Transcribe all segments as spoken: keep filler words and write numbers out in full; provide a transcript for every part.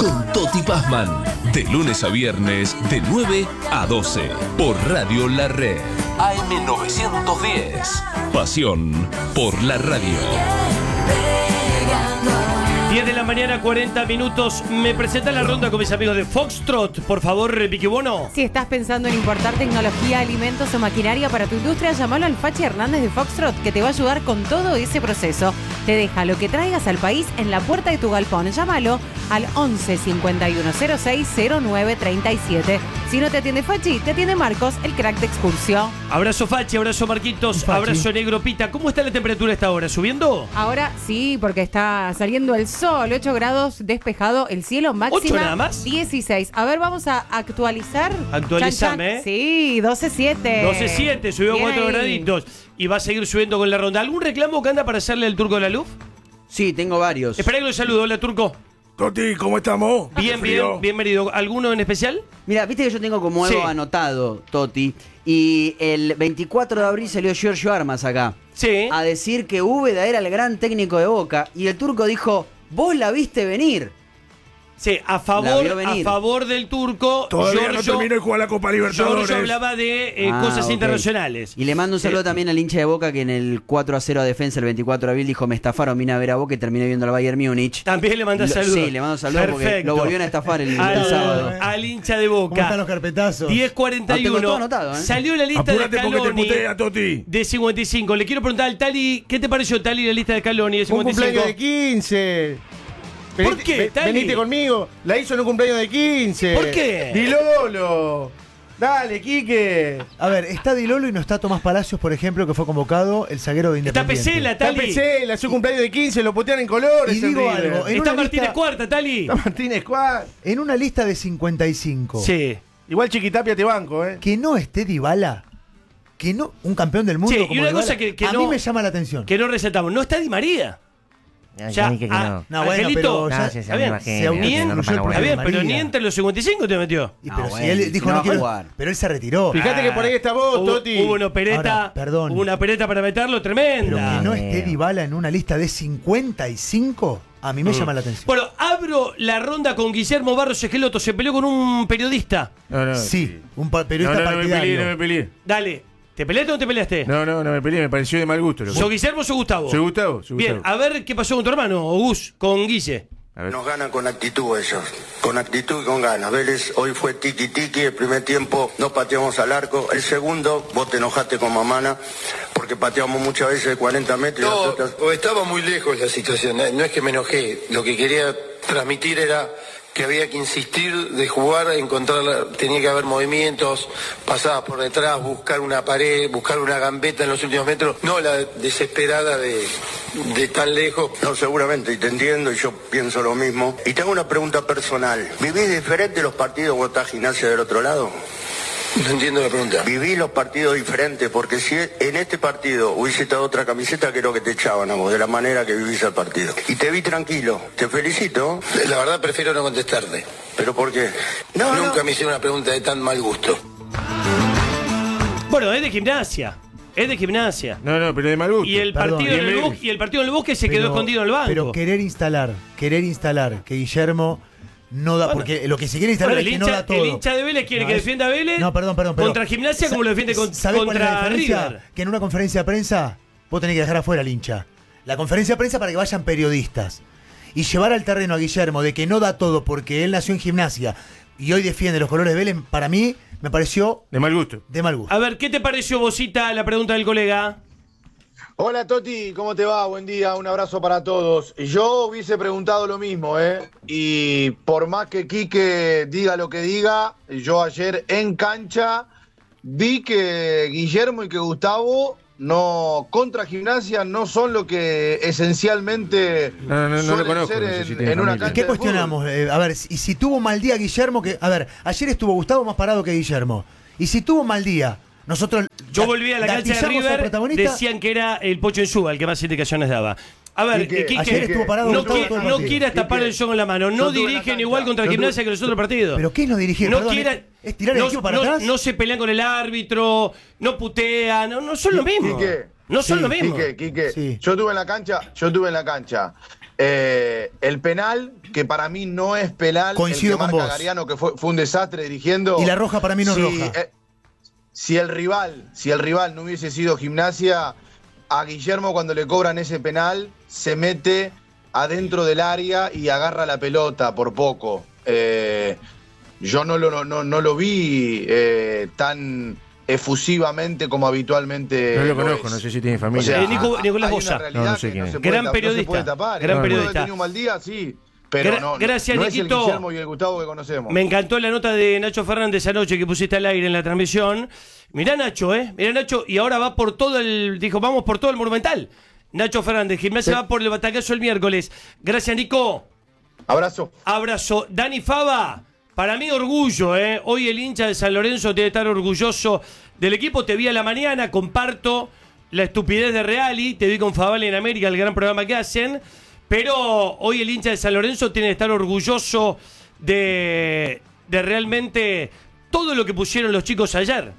con Toti Pazman. De lunes a viernes, de nueve a doce. Por Radio La Red. A M novecientos diez. Pasión por la radio. diez de la mañana, cuarenta minutos. ¿Me presenta la ronda con mis amigos de Foxtrot? Por favor, Vicky Bono. Si estás pensando en importar tecnología, alimentos o maquinaria para tu industria, llámalo al Fachi Hernández de Foxtrot, que te va a ayudar con todo ese proceso. Te deja lo que traigas al país en la puerta de tu galpón. Llámalo al once cincuenta y uno cero seis cero nueve treinta y siete. Si no te atiende Fachi, te atiende Marcos, el crack de Excursio. Abrazo Fachi, abrazo Marquitos, Fachi. abrazo Negro Pita. ¿Cómo está la temperatura a esta hora? ¿Subiendo? Ahora sí, porque está saliendo el sol, ocho grados despejado, el cielo máxima ¿ocho nada más? dieciséis. A ver, vamos a actualizar. Actualizame, Chan, chan. ¿eh? Sí, doce siete. doce siete, subió Bien cuatro ahí. graditos. Y va a seguir subiendo con la ronda. ¿Algún reclamo que anda para hacerle el Turco de la Luz? Sí, tengo varios. Espera que lo saludo. Hola, Turco. Toti, ¿cómo estamos? Bien, Frío. bien, bienvenido. ¿Alguno en especial? Mira, viste que yo tengo como algo Sí. anotado, Toti. Y el veinticuatro de abril salió Giorgio Armas acá Sí. a decir que Úbeda era el gran técnico de Boca. Y el Turco dijo, vos la viste venir. Sí, a La favor, vio a venir. favor del Turco. Todavía no Giorgio- terminó de jugar la Copa Libertadores. Giorgio hablaba de eh, Ah, cosas ok. internacionales. Y le mando un saludo Eh, también al hincha de Boca que en el cuatro a cero a defensa el veinticuatro de abril dijo, me estafaron, vine a ver a Boca y terminé viendo al Bayern Múnich. También le manda Lo- saludos. Sí, le mando saludos porque Perfecto. lo volvieron a estafar el, el al, sábado. al hincha de ¿Cómo están Boca. los carpetazos? diez cuarenta y Lo tengo todo uno. anotado, ¿eh? Salió la lista Apúrate de porque te Scaloni putea, Toti. de cincuenta y cinco. Le quiero preguntar al Tali, ¿qué te pareció, Tali, la lista de Scaloni de Un cincuenta y cinco? cumpleaños de quince. ¿Por Venite- qué, ve- Tali? Venite conmigo. La hizo en un cumpleaños de quince. ¿Por qué? Dilolo. Dale, Quique. A ver, está Di Lolo y no está Tomás Palacios, por ejemplo, que fue convocado, el zaguero de Está Independiente. Pesela, Está Tali. P C, la su cumpleaños de quince, lo putean en colores. Y digo en River. algo, en Está una Martínez lista- Cuarta, Tali. Está Martínez Cuad. En una lista de cincuenta y cinco, Sí. Igual Chiquitapia te banco, ¿eh? que no esté Dybala, que no, un campeón del mundo Sí, y como una Dybala, cosa que- que a no- mí me llama la atención. Que no resaltamos. No está Di María. Ya, Ya, ya dije que ah, no. No, bueno, Angelito, pero No, ya- sí, sí, está me bien. imagino, Se auto- que Ni en- no rompan la incluyó Está bola. bien, pero María. ni entre los cincuenta y cinco te metió. Y Ah, pero si bueno, él dijo no no, va a quiero, jugar. pero él se retiró. Fíjate que por ahí está vos, Hubo, Toti. hubo una opereta, Ahora, perdón. hubo una opereta para meterlo Pero tremenda. que no Ah, esté bien. Dybala en una lista de cincuenta y cinco, a mí me llama la atención. Bueno, abro la ronda con Guillermo Barros Esqueloto. Se peleó con un periodista. No, no. Sí, un pa- No, periodista no, no me partidario. peleé, no me peleé. Dale, ¿te peleaste o no te peleaste? No, no, no me peleé, me pareció de mal gusto. Lo ¿Sos Guillermo o sos Gustavo? Soy Gustavo, soy Bien, Gustavo. a ver qué pasó con tu hermano, o Gus, con Guille. A ver. Nos ganan con actitud ellos, con actitud y con ganas. Vélez hoy fue tiki tiki, el primer tiempo no pateamos al arco, el segundo vos te enojaste con Mamana porque pateamos muchas veces de cuarenta metros. y No, las otras- o estaba muy lejos la situación, eh, no es que me enojé, lo que quería transmitir era que había que insistir de jugar, encontrar, la- tenía que haber movimientos, pasadas por detrás, buscar una pared, buscar una gambeta en los últimos metros, no la desesperada de, de tan lejos. No, seguramente, y te entiendo, y yo pienso lo mismo. Y tengo una pregunta personal. ¿Vivís diferente los partidos cuando estás Gimnasia del otro lado? No entiendo la pregunta. Viví los partidos diferentes, porque si en este partido hubiese estado otra camiseta, creo que te echaban a vos, de la manera que vivís el partido. Y te vi tranquilo, te felicito, La verdad prefiero no contestarte. pero ¿por qué? No, Nunca no. me hicieron una pregunta de tan mal gusto. Bueno, es de gimnasia. Es de gimnasia. No, no, pero de mal gusto. Y el Perdón. partido, en el Bien, bosque, y el partido en el bosque se Pero- quedó escondido en el banco. Pero querer instalar, querer instalar que Guillermo no da, Bueno. porque lo que se quiere instalar Bueno, el es que no hincha, da todo. el hincha de Vélez quiere No, que es- defienda a Vélez No, perdón, perdón. pero- contra Gimnasia como lo defiende con- ¿Sabe cuál es la contra diferencia? River. Que en una conferencia de prensa vos tenés que dejar afuera al hincha. La conferencia de prensa para que vayan periodistas. Y llevar al terreno a Guillermo de que no da todo porque él nació en Gimnasia y hoy defiende los colores de Vélez, para mí me pareció De mal gusto. de mal gusto. A ver, ¿qué te pareció, Bosita, la pregunta del colega? Hola Toti, ¿cómo te va? Buen día, un abrazo para todos. Yo hubiese preguntado lo mismo, ¿eh? Y por más que Quique diga lo que diga, yo ayer en cancha vi que Guillermo y que Gustavo no contra Gimnasia no son lo que esencialmente No, no, no, no lo suelen conozco, ser no sé en, si tiene en una familia. ¿Y cancha qué de cuestionamos? Eh, a ver, y si tuvo mal día Guillermo, que a ver, ayer estuvo Gustavo más parado que Guillermo. Y si tuvo mal día, nosotros Yo volví a la cancha de gatillamos al River, protagonista. decían que era el Pocho Ensúa el que más indicaciones daba. A ver, Quique, Quique, ayer estuvo parado no, todo, qui- todo el no partido. quieras tapar Quique, el show con la mano. yo No estuve en la dirigen cancha. igual contra Yo Gimnasia estuve- que los otros partidos. ¿Pero qué es no dirigir? No, Perdón, quiera- es, es tirar el no- equipo para no- atrás. no se pelean con el árbitro, no putean, no, no son lo mismo. Quique, No son sí, lo mismo. Quique, Quique, Sí. yo estuve en la cancha, yo estuve en la cancha. Eh, el penal, que para mí no es penal, Coincido el que con marca vos. Gariano, que fue, fue un desastre dirigiendo. Y la roja para mí no es si, roja. eh, si el rival, si el rival no hubiese sido Gimnasia, a Guillermo cuando le cobran ese penal, se mete adentro del área y agarra la pelota por poco. Eh, yo no lo, no, no lo vi eh, tan efusivamente como habitualmente. No lo lo conozco, es. no sé si tiene familia. O sea, Eh, Nico- hay Nicolás una Bosa. realidad No, no sé que quién no es. se puede Gran tap- periodista, No se puede tapar. gran Puede periodista. haber tenido un mal día, sí. Pero Gra- no, gracias, no Niquito. es el Guillermo y el Gustavo que conocemos. Me encantó la nota de Nacho Fernández anoche que pusiste al aire en la transmisión. Mirá Nacho, ¿eh? Mirá Nacho, y ahora va por todo el... Dijo, vamos por todo el Monumental. Nacho Fernández, Gimnasia Sí. va por el batacazo el miércoles. Gracias, Nico. Abrazo. Abrazo. Dani Fava, para mí orgullo, ¿eh? Hoy el hincha de San Lorenzo tiene que estar orgulloso del equipo. Te vi a la mañana, comparto la estupidez de Reali. Te vi con Favale en América, el gran programa que hacen. Pero hoy el hincha de San Lorenzo tiene que estar orgulloso de, de realmente todo lo que pusieron los chicos ayer.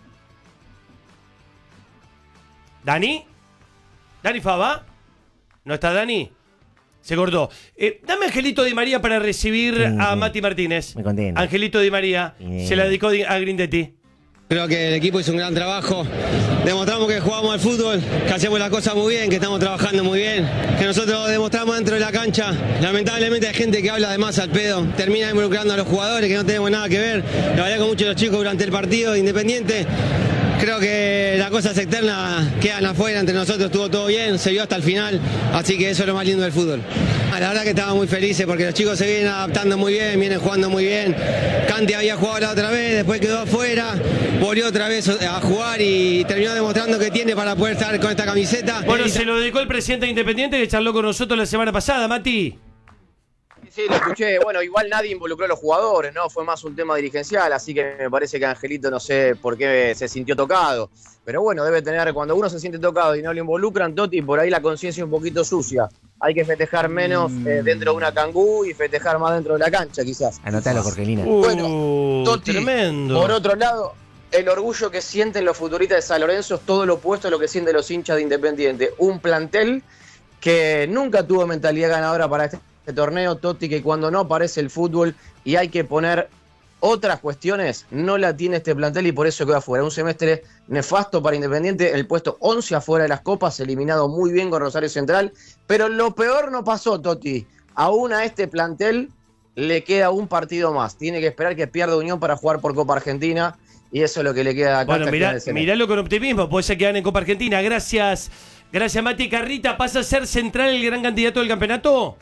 ¿Dani? ¿Dani Fava? ¿No está Dani? Se cortó. Eh, dame Angelito Di María para recibir Sí, a sí. Mati Martínez. Me contento. Angelito Di María. Bien. Se la dedicó a Grindetti. Creo que el equipo hizo un gran trabajo. Demostramos que jugamos al fútbol, que hacemos las cosas muy bien, que estamos trabajando muy bien, que nosotros demostramos dentro de la cancha. Lamentablemente hay gente que habla de más al pedo, termina involucrando a los jugadores que no tenemos nada que ver. Lo hablé con muchos de los chicos durante el partido de Independiente. Creo que las cosas externas quedan afuera, entre nosotros estuvo todo bien, se vio hasta el final, así que eso es lo más lindo del fútbol. La verdad que estamos muy felices porque los chicos se vienen adaptando muy bien, vienen jugando muy bien. Canti había jugado la otra vez, después quedó afuera, volvió otra vez a jugar y terminó demostrando que tiene para poder estar con esta camiseta. Bueno, se lo dedicó el presidente de Independiente que charló con nosotros la semana pasada, Mati. Sí, lo escuché. Bueno, igual nadie involucró a los jugadores, ¿no? Fue más un tema dirigencial, así que me parece que Angelito no sé por qué se sintió tocado. Pero bueno, debe tener, cuando uno se siente tocado y no lo involucran, Toti, por ahí la conciencia un poquito sucia. Hay que festejar menos eh, dentro de una cangú y festejar más dentro de la cancha, quizás. Anotalo, Jorgelina. Uh, Bueno, Toti, tremendo. por otro lado, el orgullo que sienten los futuristas de San Lorenzo es todo lo opuesto a lo que sienten los hinchas de Independiente. Un plantel que nunca tuvo mentalidad ganadora para este Este torneo, Totti, que cuando no aparece el fútbol y hay que poner otras cuestiones, no la tiene este plantel y por eso queda afuera. Un semestre nefasto para Independiente, el puesto once afuera de las copas, eliminado muy bien con Rosario Central, pero lo peor no pasó, Totti. Aún a este plantel le queda un partido más. Tiene que esperar que pierda Unión para jugar por Copa Argentina y eso es lo que le queda acá. Bueno, hasta el mirá, final del semestre. miralo con optimismo. Puede ser que gane en Copa Argentina. Gracias. Gracias, Mati. Carrita, ¿pasa a ser Central el gran candidato del campeonato?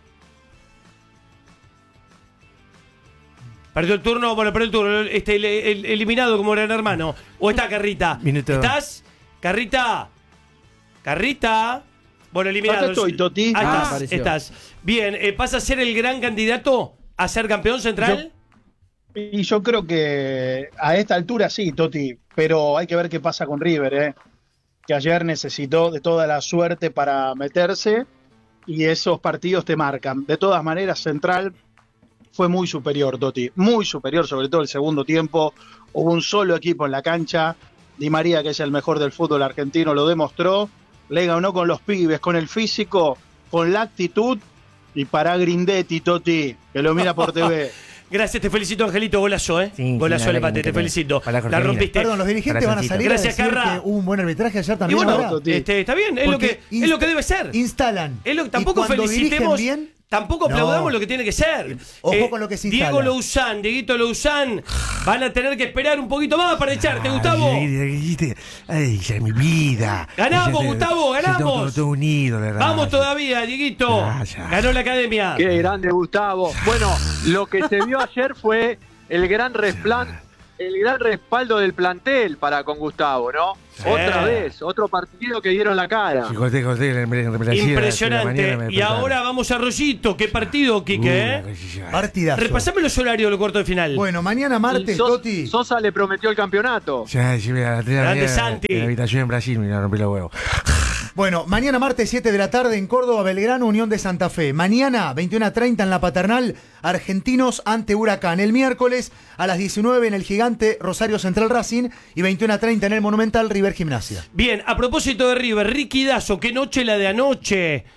Perdió el turno, bueno, perdió el turno, este, el, el- eliminado como gran hermano. ¿O está Carrita? Minuto. ¿Estás? Carrita. Carrita. Bueno, eliminado. Acá estoy, Toti. Ahí Ah, estás, apareció. estás. Bien, eh, ¿pasa a ser el gran candidato a ser campeón central? Y yo creo que a esta altura sí, Toti, pero hay que ver qué pasa con River, ¿eh? Que ayer necesitó de toda la suerte para meterse y esos partidos te marcan. De todas maneras, Central fue muy superior, Toti, muy superior, sobre todo el segundo tiempo. Hubo un solo equipo en la cancha. Di María, que es el mejor del fútbol argentino, lo demostró. Le ganó con los pibes, con el físico, con la actitud. Y para Grindetti, Toti, que lo mira por T V. Gracias, te felicito, Angelito. Golazo, ¿eh? Sí, Golazo sí, al la empate, verdad que te me felicito. encanta. Para La Jorgelina. rompiste. Perdón, los dirigentes Para van a Santito. salir Gracias, a decir Carra. que hubo un buen arbitraje ayer Y también. bueno, ahora. este, está bien, es lo, Porque que, es lo que debe ser. Instalan. Es lo, Y tampoco cuando felicitemos, dirigen bien, tampoco no. aplaudamos lo que tiene que ser. Ojo con lo que se instala. Diego Louzán, Dieguito Louzán, van a tener que esperar un poquito más para echarte, Gustavo. Ay, ay, ya mi vida. Ganamos, Ya te- Gustavo, ya tengo ganamos. todo unido, la verdad. Vamos todavía, Dieguito. Ya, ya. Ganó la academia. Qué grande, Gustavo. Bueno, lo que se vio ayer fue el gran resplan- el gran respaldo del plantel para con Gustavo, ¿no? Sí. Otra vez, otro partido que dieron la cara. Sí, José, José, me- me- me- Impresionante. me- me- Y ahora vamos a Rollito. ¿Qué partido, Quique? Uh, eh? Partidazo. Repasame los horarios del cuarto de final. Bueno, mañana martes, Y Sos- Toti. Sosa le prometió el campeonato. Ya, sí, a las tres de la Grande mañana, Santi. en la habitación en Brasil me rompí los huevos. Bueno, mañana martes siete de la tarde en Córdoba, Belgrano, Unión de Santa Fe. Mañana veintiuna treinta en la Paternal, Argentinos ante Huracán. El miércoles a las diecinueve en el Gigante, Rosario Central Racing. Y veintiuna treinta en el Monumental, River Gimnasia. Bien, a propósito de River, Ricky Dazo, qué noche la de anoche.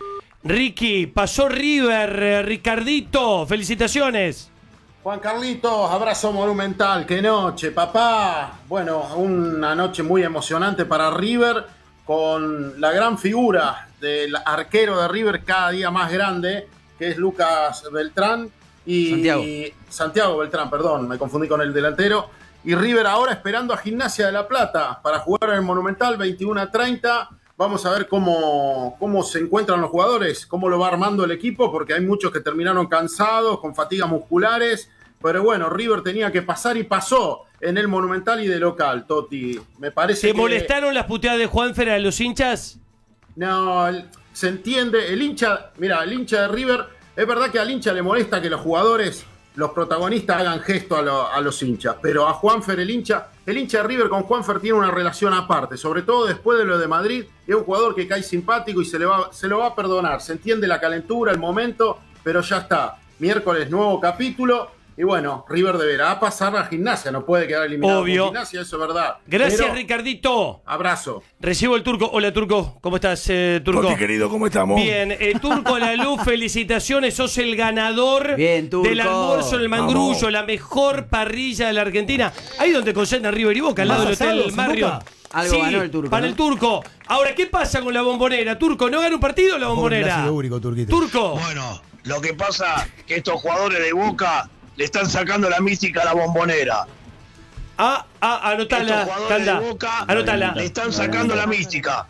Ricky, pasó River, eh, Ricardito, felicitaciones. Juan Carlitos, abrazo monumental, qué noche, papá. Bueno, una noche muy emocionante para River, con la gran figura del arquero de River cada día más grande, que es Lucas Beltrán. Y Santiago. Santiago Beltrán, perdón, me confundí con el delantero. Y River ahora esperando a Gimnasia de La Plata para jugar en el Monumental, veintiuno a treinta. Vamos a ver cómo, cómo se encuentran los jugadores, cómo lo va armando el equipo, porque hay muchos que terminaron cansados, con fatigas musculares. Pero bueno, River tenía que pasar y pasó en el Monumental y de local, Toti. Me parece ¿Te que... molestaron las puteadas de Juanfer a los hinchas? No, el- se entiende. El hincha, mira, el hincha de River, es verdad que al hincha le molesta que los jugadores, los protagonistas hagan gesto a, lo- a los hinchas, pero a Juanfer, el hincha, el hincha de River con Juanfer tiene una relación aparte, sobre todo después de lo de Madrid. Es un jugador que cae simpático y se, le va, se lo va a perdonar. Se entiende la calentura, el momento, pero ya está. Miércoles, nuevo capítulo. Y bueno, River deberá pasar a Gimnasia, no puede quedar eliminado Obvio. por Gimnasia, eso es verdad. Gracias, Pero, Ricardito. abrazo. Recibo el Turco. Hola, Turco. ¿Cómo estás, eh, Turco? Toti, querido, ¿cómo estamos? Bien, eh, Turco La Luz, felicitaciones. Sos el ganador Bien, Turco. del almuerzo en el Mangrullo, Vamos. la mejor parrilla de la Argentina. Ahí donde concentran River y Boca, al lado del ¿Más Hotel asados en Marriott. Boca? Algo Sí, ganó el Turco, para ¿no? el Turco. Ahora, ¿qué pasa con la Bombonera? Turco, ¿no gana un partido la Un Bombonera? ácido úrico, Turquito. Turco. Bueno, lo que pasa que estos jugadores de Boca le están sacando la mística a la Bombonera. Ah, ah, anotala, Estos jugadores Canda. de Boca Anotala. le están sacando la mística.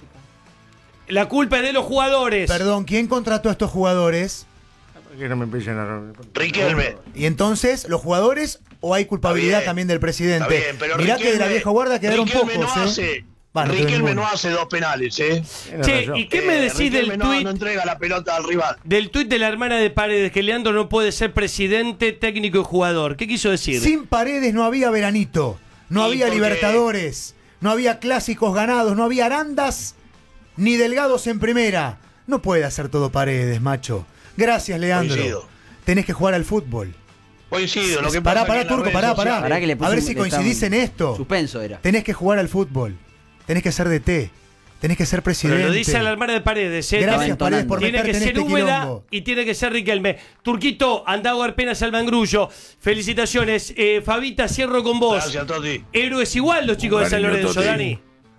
La culpa es de los jugadores. Perdón, ¿quién contrató a estos jugadores? Que no me empiecen a... Riquelme. ¿Y entonces, los jugadores o hay culpabilidad Está bien, también del presidente? Está bien, pero Mirá que de la Riquelme- vieja guarda quedaron Riquelme pocos, no ¿eh? hace, Bueno, no Riquelme ninguno. no hace dos penales, ¿eh? Che, ¿y qué me Eh, decís del Riquelme no, tuit? no entrega la pelota al rival. Del tuit de la hermana de Paredes, que Leandro no puede ser presidente, técnico y jugador. ¿Qué quiso decir? Sin Paredes no había veranito, no Y había porque- Libertadores, no había clásicos ganados, no había Arandas ni Delgados en primera. No puede hacer todo Paredes, macho. Gracias, Leandro. Coincido. Tenés que jugar al fútbol. Coincido, lo que Pará, pasa pará, que en las Turco, redes pará, sociales- pará. Pará que le puse A ver un- si le coincidís estaba- en esto. Suspenso era. Tenés que jugar al fútbol. Tenés que ser D T. Tenés que ser Pero presidente. lo dice a la hermana de Paredes. ¿eh? Gracias, Tiene- Paredes, por Tiene que meterte en ser este húmeda quilombo. y tiene que ser Riquelme. Turquito, andá a jugar penas al Mangrullo. Felicitaciones. Eh, Fabita, cierro con vos. Gracias, Toti. Héroes igual los chicos de San Cariño, Lorenzo, Toti. Dani.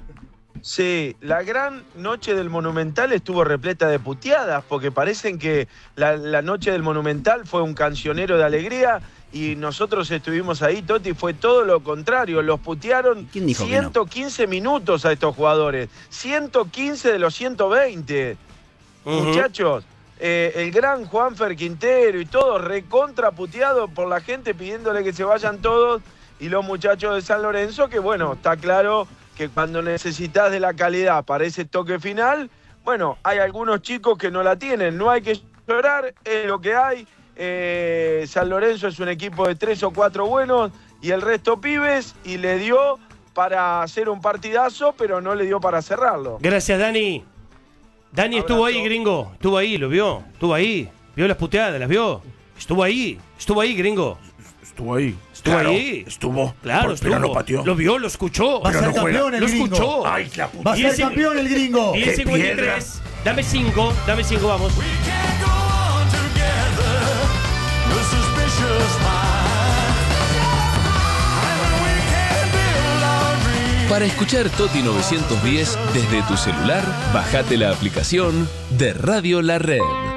Sí, la gran noche del Monumental estuvo repleta de puteadas, porque parecen que la, la noche del Monumental fue un cancionero de alegría y nosotros estuvimos ahí, Toti, fue todo lo contrario, los putearon ¿Quién dijo que no? ciento quince minutos a estos jugadores, ciento quince de los ciento veinte. Ujú. Muchachos, eh, el gran Juanfer Quintero y todo recontra puteado por la gente pidiéndole que se vayan todos, y los muchachos de San Lorenzo, que bueno, está claro que cuando necesitas de la calidad para ese toque final, bueno, hay algunos chicos que no la tienen, no hay que llorar, es lo que hay. Eh, San Lorenzo es un equipo de tres o cuatro buenos y el resto pibes, y le dio para hacer un partidazo, pero no le dio para cerrarlo. Gracias, Dani. Dani estuvo ahí, gringo. Estuvo ahí, lo vio. Estuvo ahí. Vio las puteadas, las vio. Estuvo ahí. Estuvo ahí, gringo. Estuvo ahí. Estuvo Claro, ahí. Estuvo. Claro, Por- pero estuvo. no pateó. Lo vio, lo escuchó. Va a Pero ser no juega. campeón el Lo gringo. escuchó. Ay, la puta. Va a ser Diez- campeón el gringo. diez Qué cincuenta y piedra. tres. Dame cinco, dame cinco, vamos. Para escuchar Toti novecientos diez desde tu celular, bajate la aplicación de Radio La Red.